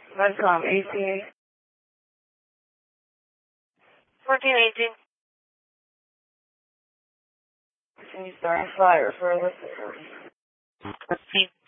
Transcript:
Medcom ACA. 1418. Can you start fire for this? Let's see.